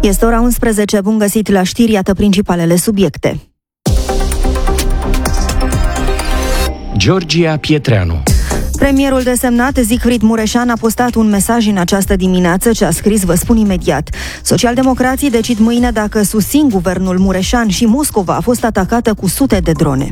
Este ora 11, bun găsit la știri, iată principalele subiecte. Georgia Pietreanu. Premierul desemnat Siegfried Mureșan a postat un mesaj în această dimineață, ce a scris, vă spun imediat. Socialdemocrații decid mâine dacă susțin guvernul Mureșan și Moscova a fost atacată cu sute de drone.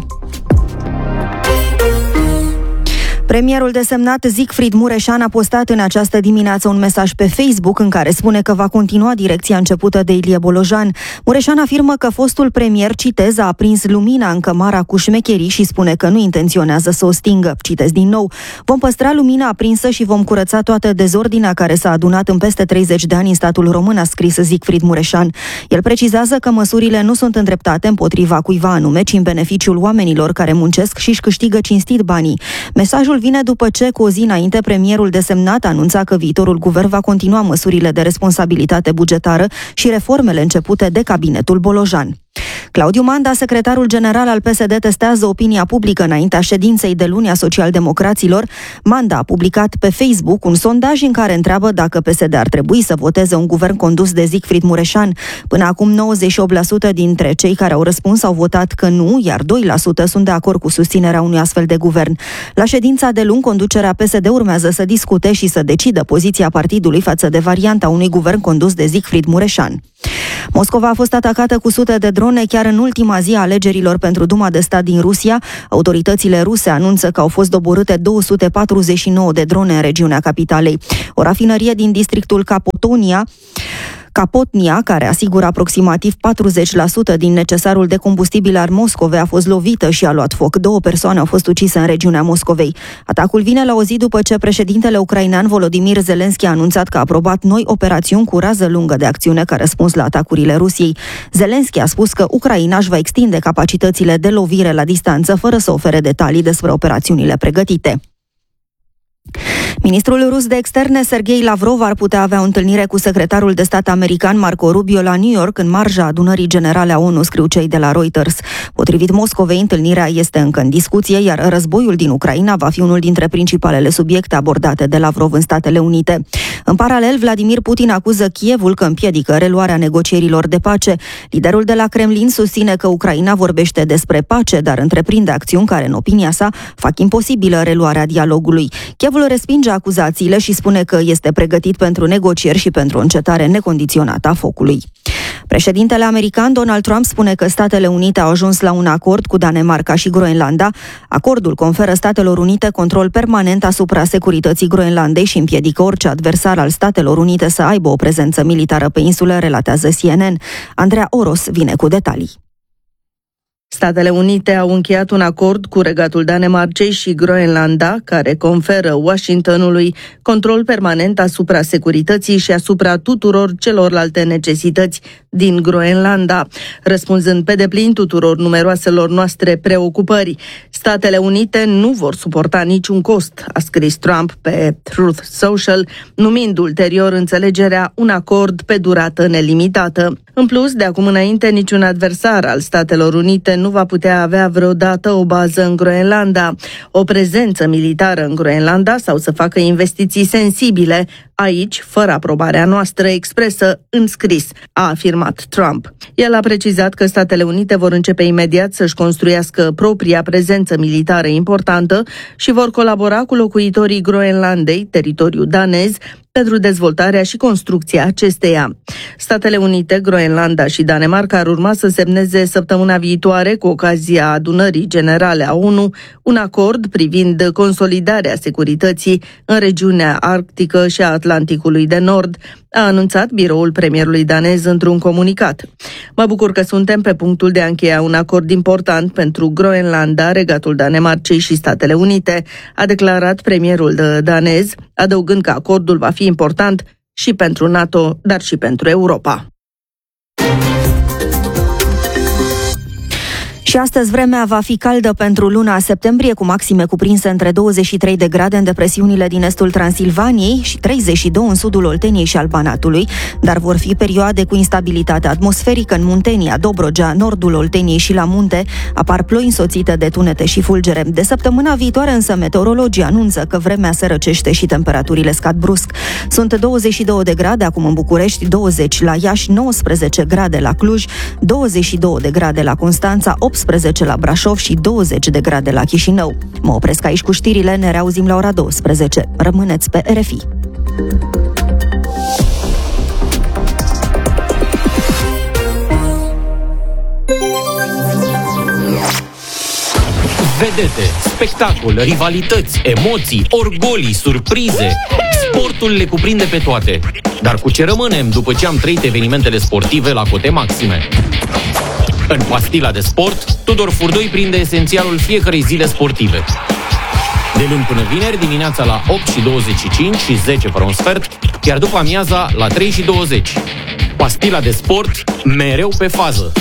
Premierul desemnat Siegfried Mureșan a postat în această dimineață un mesaj pe Facebook în care spune că va continua direcția începută de Ilie Bolojan. Mureșan afirmă că fostul premier, citez, a aprins lumina în cămara cu șmecherii și spune că nu intenționează să o stingă. Citez din nou: vom păstra lumina aprinsă și vom curăța toată dezordinea care s-a adunat în peste 30 de ani în statul român, a scris Siegfried Mureșan. El precizează că măsurile nu sunt îndreptate împotriva cuiva anume, ci în beneficiul oamenilor care muncesc și își câștigă cinstit banii. Mesajul vine după ce, cu o zi înainte, premierul desemnat anunța că viitorul guvern va continua măsurile de responsabilitate bugetară și reformele începute de cabinetul Bolojan. Claudiu Manda, secretarul general al PSD, testează opinia publică înaintea ședinței de luni a socialdemocraților. Manda a publicat pe Facebook un sondaj în care întreabă dacă PSD ar trebui să voteze un guvern condus de Siegfried Mureșan. Până acum 98% dintre cei care au răspuns au votat că nu, iar 2% sunt de acord cu susținerea unui astfel de guvern. La ședința de luni, conducerea PSD urmează să discute și să decidă poziția partidului față de varianta unui guvern condus de Siegfried Mureșan. Moscova a fost atacată cu sute de drone chiar în ultima zi a alegerilor pentru Duma de stat din Rusia. Autoritățile ruse anunță că au fost doborâte 249 de drone în regiunea capitalei. O rafinărie din districtul Kapotnia, care asigură aproximativ 40% din necesarul de combustibil al Moscovei, a fost lovită și a luat foc. 2 persoane au fost ucise în regiunea Moscovei. Atacul vine la o zi după ce președintele ucrainean Volodymyr Zelensky a anunțat că a aprobat noi operațiuni cu rază lungă de acțiune ca răspuns la atacurile Rusiei. Zelensky a spus că Ucraina își va extinde capacitățile de lovire la distanță, fără să ofere detalii despre operațiunile pregătite. Ministrul rus de externe Sergei Lavrov ar putea avea o întâlnire cu secretarul de stat american Marco Rubio la New York, în marja adunării generale a ONU, scriu cei de la Reuters. Potrivit Moscovei, întâlnirea este încă în discuție, iar războiul din Ucraina va fi unul dintre principalele subiecte abordate de Lavrov în Statele Unite. În paralel, Vladimir Putin acuză Kievul că împiedică reluarea negocierilor de pace. Liderul de la Kremlin susține că Ucraina vorbește despre pace, dar întreprinde acțiuni care, în opinia sa, fac imposibilă reluarea dialogului. Kievul respinge acuzațiile și spune că este pregătit pentru negocieri și pentru o încetare necondiționată a focului. Președintele american Donald Trump spune că Statele Unite au ajuns la un acord cu Danemarca și Groenlanda. Acordul conferă Statelor Unite control permanent asupra securității Groenlandei și împiedică orice adversar al Statelor Unite să aibă o prezență militară pe insulă, relatează CNN. Andreea Oros vine cu detalii. Statele Unite au încheiat un acord cu Regatul Danemarcei și Groenlanda, care conferă Washingtonului control permanent asupra securității și asupra tuturor celorlalte necesități din Groenlanda, răspunzând pe deplin tuturor numeroaselor noastre preocupări. Statele Unite nu vor suporta niciun cost, a scris Trump pe Truth Social, numind ulterior înțelegerea un acord pe durată nelimitată. În plus, de acum înainte, niciun adversar al Statelor Unite nu va putea avea vreodată o bază în Groenlanda, o prezență militară în Groenlanda sau să facă investiții sensibile aici, fără aprobarea noastră expresă în scris, a afirmat Trump. El a precizat că Statele Unite vor începe imediat să-și construiască propria prezență militară importantă și vor colabora cu locuitorii Groenlandei, teritoriul danez, pentru dezvoltarea și construcția acesteia. Statele Unite, Groenlanda și Danemarca ar urma să semneze săptămâna viitoare, cu ocazia adunării generale a ONU, un acord privind consolidarea securității în regiunea arctică și a Atlanticului de Nord, a anunțat biroul premierului danez într-un comunicat. Mă bucur că suntem pe punctul de a încheia un acord important pentru Groenlanda, Regatul Danemarcei și Statele Unite, a declarat premierul danez, adăugând că acordul va fi important și pentru NATO, dar și pentru Europa. Și astăzi vremea va fi caldă pentru luna septembrie, cu maxime cuprinse între 23 de grade în depresiunile din estul Transilvaniei și 32 în sudul Olteniei și al Banatului, dar vor fi perioade cu instabilitate atmosferică în Muntenia, Dobrogea, nordul Olteniei și la munte. Apar ploi însoțite de tunete și fulgere. De săptămâna viitoare însă meteorologii anunță că vremea se răcește și temperaturile scad brusc. Sunt 22 de grade acum în București, 20 la Iași, 19 grade la Cluj, 22 de grade la Constanța, 18 la Brașov și 20 de grade la Chișinău. Mă opresc aici cu știrile, ne reauzim la ora 12. Rămâneți pe RFI. Vedete, spectacol, rivalități, emoții, orgolii, surprize. Sportul le cuprinde pe toate. Dar cu ce rămânem după ce am trăit evenimentele sportive la cote maxime? În Pastila de Sport, Tudor Furdoi prinde esențialul fiecărei zile sportive. De luni până vineri, dimineața la 8:25 și 10 fără un sfert, iar după amiaza la 3:20. Pastila de Sport, mereu pe fază.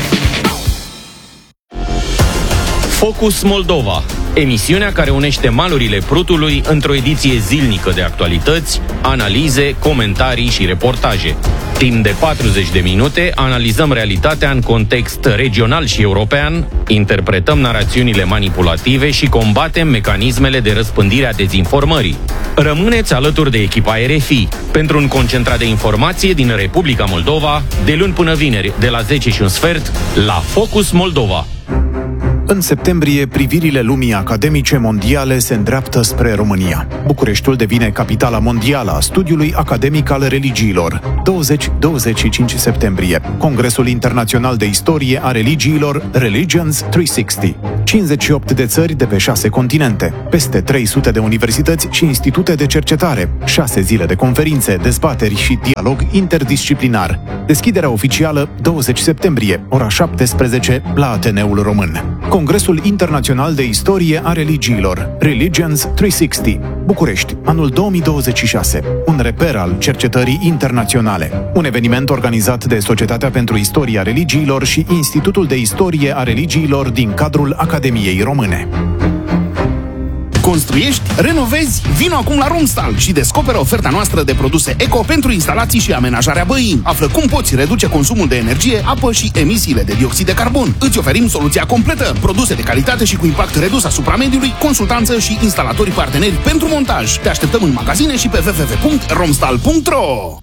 Focus Moldova, emisiunea care unește malurile Prutului într-o ediție zilnică de actualități, analize, comentarii și reportaje. Timp de 40 de minute analizăm realitatea în context regional și european, interpretăm narațiunile manipulative și combatem mecanismele de răspândire a dezinformării. Rămâneți alături de echipa RFI pentru un concentrat de informație din Republica Moldova, de luni până vineri, de la 10:15, la Focus Moldova. În septembrie, privirile lumii academice mondiale se îndreaptă spre România. Bucureștiul devine capitala mondială a studiului academic al religiilor. 20-25 septembrie. Congresul Internațional de Istorie a Religiilor, Religions 360. 58 de țări de pe 6 continente. Peste 300 de universități și institute de cercetare. 6 zile de conferințe, dezbateri și dialog interdisciplinar. Deschiderea oficială 20 septembrie, ora 17, la Ateneul Român. Congresul Internațional de Istorie a Religiilor, Religions 360, București, anul 2026, un reper al cercetării internaționale. Un eveniment organizat de Societatea pentru Istoria Religiilor și Institutul de Istorie a Religiilor din cadrul Academiei Române. Construiești? Renovezi? Vino acum la Romstal și descoperă oferta noastră de produse eco pentru instalații și amenajarea băii. Află cum poți reduce consumul de energie, apă și emisiile de dioxid de carbon. Îți oferim soluția completă, produse de calitate și cu impact redus asupra mediului, consultanță și instalatori parteneri pentru montaj. Te așteptăm în magazine și pe www.romstal.ro.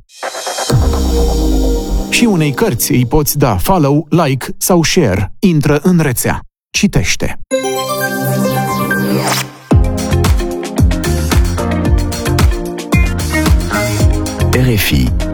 Și unei cărți îi poți da follow, like sau share. Intră în rețea. Citește. RFI